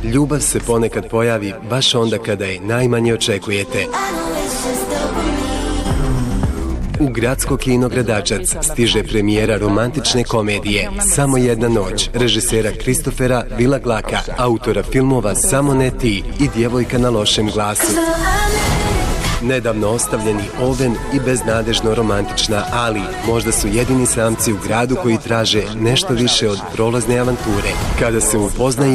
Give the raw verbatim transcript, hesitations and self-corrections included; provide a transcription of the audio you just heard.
Ljubav se ponekad pojavi baš onda kada je najmanje očekujete. U gradsko kino Gradačac stiže premijera romantične komedije Samo jedna noć, režisera Kristofera Vilaglaka, autora filmova Samo ne ti i Djevojka na lošem glasu. Nedavno ostavljeni Oven i beznadežno romantična Ali možda su jedini samci u gradu koji traže nešto više od prolazne avanture. Kada se upoznaju